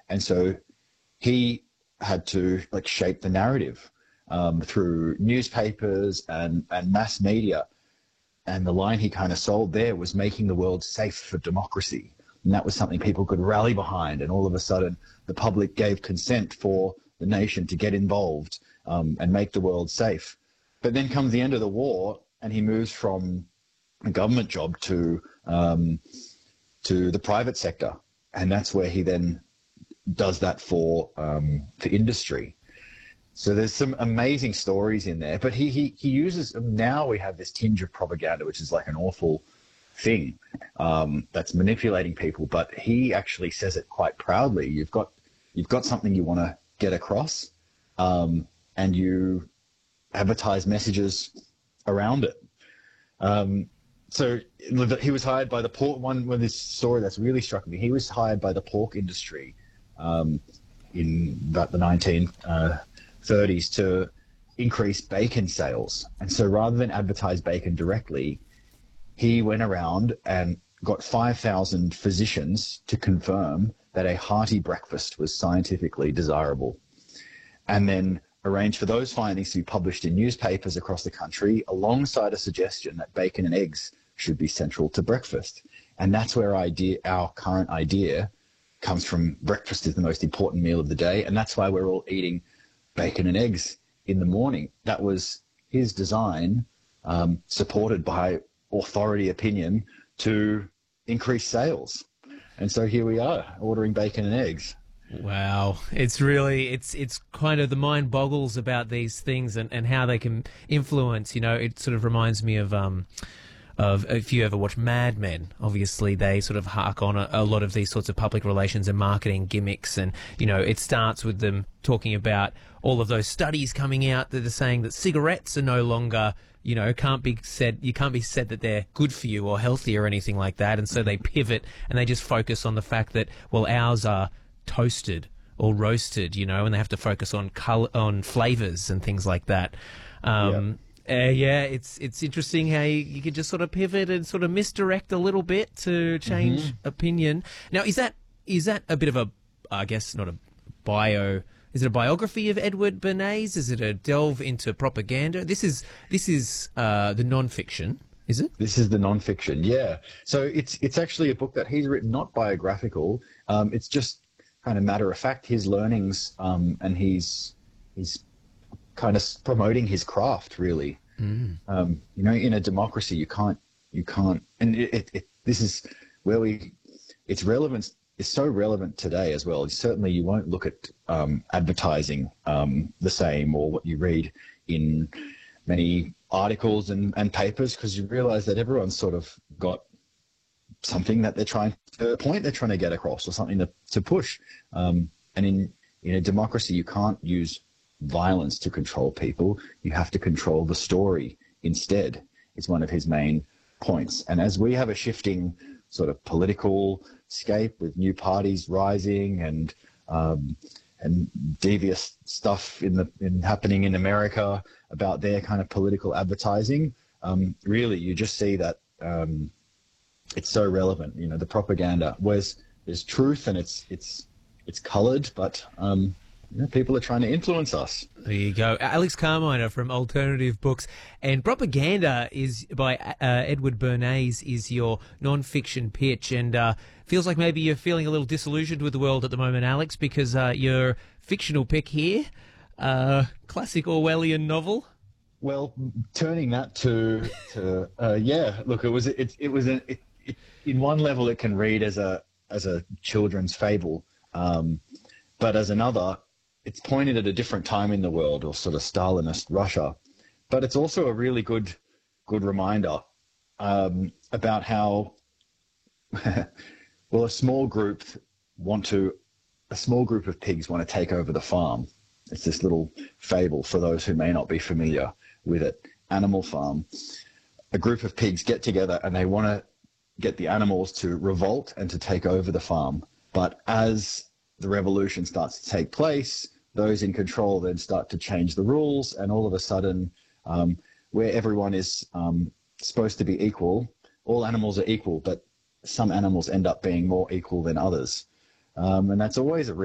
And so he had to like shape the narrative through newspapers and mass media. And the line he kind of sold there was making the world safe for democracy. And that was something people could rally behind. And all of a sudden, the public gave consent for the nation to get involved and make the world safe. But then comes the end of the war, and he moves from a government job to the private sector. And that's where he then does that for industry. So there's some amazing stories in there, but he uses, now we have this tinge of propaganda, which is like an awful thing that's manipulating people, but he actually says it quite proudly. You've got something you want to get across, and you advertise messages around it. So he was hired by the pork, one with this story that's really struck me. He was hired by the pork industry in about the 1930s to increase bacon sales. And so rather than advertise bacon directly, he went around and got 5,000 physicians to confirm that a hearty breakfast was scientifically desirable, and then arranged for those findings to be published in newspapers across the country alongside a suggestion that bacon and eggs should be central to breakfast. And that's where our current idea comes from. Breakfast is the most important meal of the day, and that's why we're all eating bacon and eggs in the morning. That was his design, supported by authority opinion, to increase sales. And so here we are, ordering bacon and eggs. Wow. It's really, it's kind of, the mind boggles about these things and how they can influence, it sort of reminds me of if you ever watch Mad Men, obviously they sort of hark on a lot of these sorts of public relations and marketing gimmicks. And, it starts with them talking about all of those studies coming out that are saying that cigarettes are no longer, you can't be said that they're good for you or healthy or anything like that. And so they pivot and they just focus on the fact that, well, ours are toasted or roasted, and they have to focus on color, on flavors and things like that. It's interesting how you can just sort of pivot and sort of misdirect a little bit to change opinion. Now, is that a bit of a, I guess, not a bio? Is it a biography of Edward Bernays? Is it a delve into propaganda? This is the non-fiction, is it? This is the non-fiction, yeah. So it's actually a book that he's written, not biographical. It's just kind of matter of fact, his learnings, and he's kind of promoting his craft, really. In a democracy, you can't, and this is where its relevance is so relevant today as well. Certainly you won't look at advertising the same, or what you read in many articles and papers, because you realize that everyone's sort of got something that they're trying to get across, or something to push. And in a democracy, you can't use violence to control people. You have to control the story instead, is one of his main points. And as we have a shifting sort of political scape with new parties rising and devious stuff happening in America about their kind of political advertising, really you just see that it's so relevant. The propaganda, whereas there's truth and it's coloured, but people are trying to influence us. There you go. Alex Carminer from Alternative Books. And Propaganda is by Edward Bernays is your non-fiction pitch. And feels like maybe you're feeling a little disillusioned with the world at the moment, Alex, because your fictional pick here, classic Orwellian novel. Well, turning that to look, it was in one level it can read as a children's fable, but as another, it's pointed at a different time in the world, or sort of Stalinist Russia. But it's also a really good reminder about how, well, a small group of pigs want to take over the farm. It's this little fable for those who may not be familiar with it. Animal Farm. A group of pigs get together and they want to get the animals to revolt and to take over the farm. But as the revolution starts to take place, those in control then start to change the rules, and all of a sudden, where everyone is supposed to be equal, all animals are equal, but some animals end up being more equal than others. And that's always a